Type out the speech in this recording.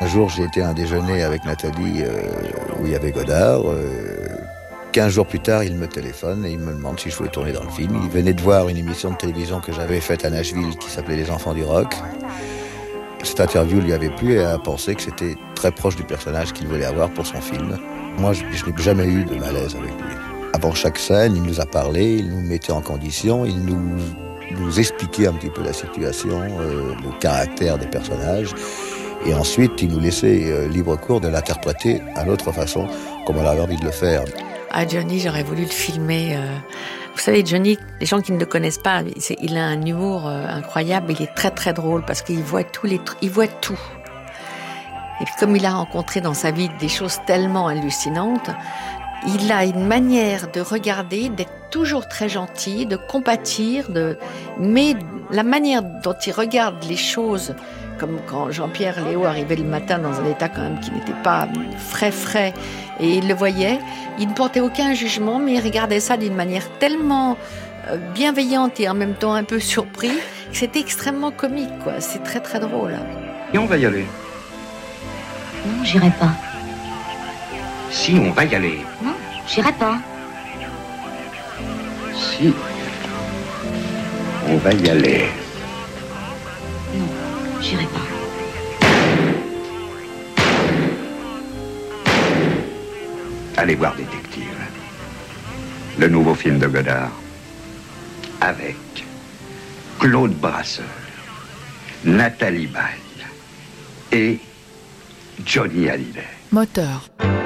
Un jour, j'ai été à un déjeuner avec Nathalie où il y avait Godard. 15 jours plus tard, il me téléphone et il me demande si je voulais tourner dans le film. Il venait de voir une émission de télévision que j'avais faite à Nashville qui s'appelait Les Enfants du Rock. Cette interview lui avait plu et a pensé que c'était très proche du personnage qu'il voulait avoir pour son film. Moi, je n'ai jamais eu de malaise avec lui. Avant chaque scène, il nous a parlé, il nous mettait en condition, il nous expliquait un petit peu la situation, le caractère des personnages. Et ensuite, il nous laissait libre cours de l'interpréter à notre façon, comme on avait envie de le faire. Ah, Johnny, j'aurais voulu le filmer. Vous savez, Johnny, les gens qui ne le connaissent pas, il a un humour incroyable. Il est très très drôle parce qu'il voit il voit tout. Et puis comme il a rencontré dans sa vie des choses tellement hallucinantes, il a une manière de regarder, d'être toujours très gentil, de compatir, mais la manière dont il regarde les choses, comme quand Jean-Pierre Léaud arrivait le matin dans un état quand même qui n'était pas frais, et il le voyait, il ne portait aucun jugement, mais il regardait ça d'une manière tellement bienveillante et en même temps un peu surpris, que c'était extrêmement comique, quoi. C'est très très drôle. Et on va y aller. Non, j'irai pas. Si, on va y aller. Non, j'irai pas. Si, on va y aller. Non, j'irai pas. Allez voir Détective. Le nouveau film de Godard. Avec Claude Brasseur, Nathalie Baye et Johnny Hallyday. Moteur.